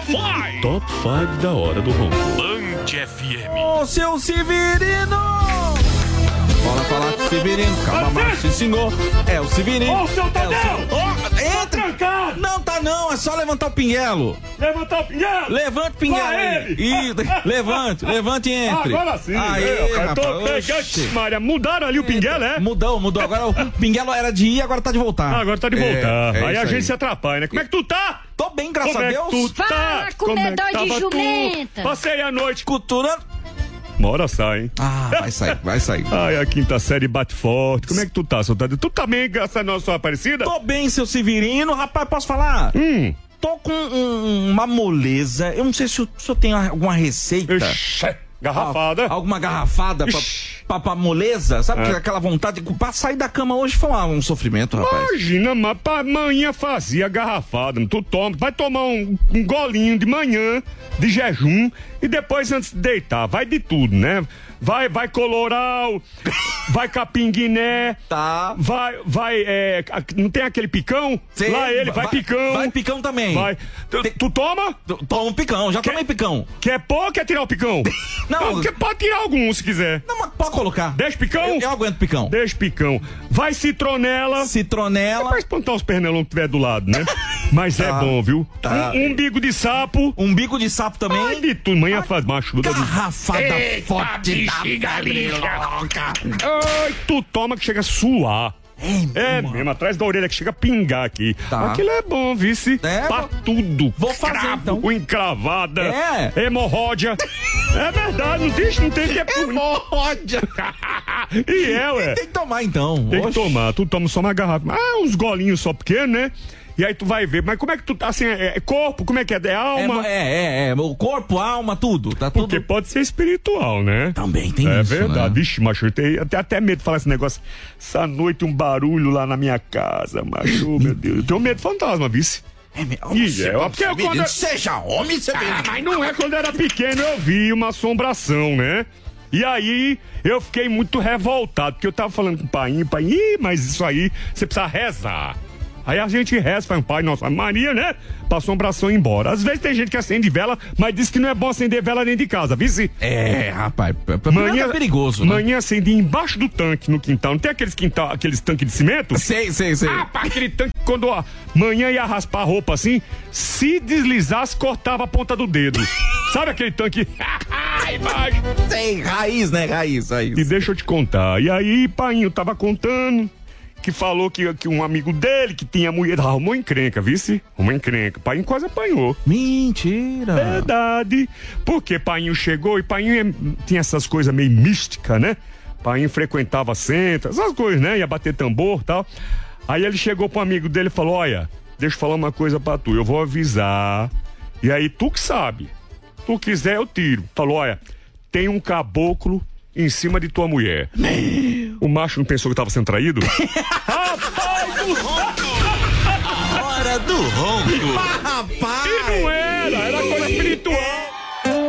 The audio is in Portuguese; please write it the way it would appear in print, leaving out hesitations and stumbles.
Top 5 da hora do ronco. Band FM. Ô, seu Severino! Bora falar com o Severino. Calma, Márcio, senhor. É o Severino. Ô, seu Tadeu! Entra! Trancado! Não tá não, é só levantar o pinguelo. Levantar o pinguelo! Levante o pinguelo. Vai ele! Levante e entre. Agora sim! Aí, eu tô rapaz. pegando. Maria, mudaram ali o pinguelo, é? Mudou. Agora o pinguelo era de ir, agora tá de voltar. Agora tá de voltar. É aí a isso gente se atrapalha, né? Como é que tu tá? Tô bem, graças Como a é Deus. que tu tá? Fala, Como é que comedor de tava jumenta. tu? Passei a noite. Cultura. Uma hora sai, hein? Ah, vai sair. Ai, a quinta série bate forte. Como é que tu tá, soldado? Tu tá bem, graças a nossa Aparecida? Tô bem, seu Severino. Rapaz, posso falar? Tô com uma moleza. Eu não sei se o senhor tem alguma receita. Ixi, garrafada. Alguma garrafada pra moleza? Sabe aquela vontade de pra sair da cama hoje foi um sofrimento, rapaz. Imagina, mas pra manhã fazia garrafada. Tu toma, vai tomar um golinho de manhã, de jejum, e depois antes de deitar. Vai de tudo, né? Vai coloral, vai capim-guiné, Tá. não tem aquele picão? Sim, Lá ele, vai picão. Vai picão também. Vai. Tu toma? Toma um picão, já tomei picão. Quer pôr ou quer tirar o picão? Não. Pode tirar algum se quiser. Não, mas pode colocar. Deixa picão? Eu aguento picão. Deixa picão. Vai citronela. Citronela. Vai espantar os pernilongos que tiver do lado, né? Mas é bom, viu? Tá. Um umbigo de sapo. Umbigo de sapo também. Ai, de tudo. Manhã faz machuda. Garrafada forte Ai, tu toma que chega a suar. É mesmo, atrás da orelha que chega a pingar aqui. Tá. Aquilo é bom, vice. É, Pra tudo. vou fazer, Cravo, então. encravada. É. Hemorródia. É verdade, não tem que é por... Hemorródia. E ué. Tem que tomar então. Tem que Oxe. tomar, tu toma só uma garrafa. Uns golinhos só pequenos, né? E aí tu vai ver, mas como é que tu tá assim, é corpo, como é que é? É alma? É, o corpo, a alma, tudo. Tá tudo. Porque pode ser espiritual, né? Também tem É isso, verdade. né? Vixe, macho, eu tenho até medo de falar esse negócio. Essa noite um barulho lá na minha casa, macho, meu Deus. Eu tenho medo de fantasma, vice. Seja homem, Severino. Mas não é quando eu era pequeno, eu vi uma assombração, né? E aí, eu fiquei muito revoltado, porque eu tava falando com o pai, mas isso aí, você precisa rezar. Aí a gente reza, faz um Pai Nosso, Maria, né? Pra assombração ir embora. Às vezes tem gente que acende vela, mas diz que não é bom acender vela dentro de casa, vice? Rapaz, Manhã é perigoso, né? Manhã acendi embaixo do tanque, no quintal. Não tem aqueles tanques de cimento? Sei. Aquele tanque, quando a manhã ia raspar a roupa assim, se deslizasse, cortava a ponta do dedo. Sabe aquele tanque? Embaixo. Sei, raiz, né? Raiz. E deixa eu te contar. E aí, painho tava contando que falou que um amigo dele, que tinha mulher, arrumou encrenca, vice? Uma encrenca. Painho quase apanhou. Mentira. Verdade. Porque painho chegou e painho tinha essas coisas meio místicas, né? Painho frequentava centro, essas coisas, né? Ia bater tambor e tal. Aí ele chegou pro amigo dele e falou: olha, deixa eu falar uma coisa pra tu, eu vou avisar. E aí tu que sabe. Tu quiser, eu tiro. Falou: olha, tem um caboclo em cima de tua mulher. O macho não pensou que tava sendo traído? Rapaz do ronco! Hora do ronco. Rapaz! E não era coisa espiritual.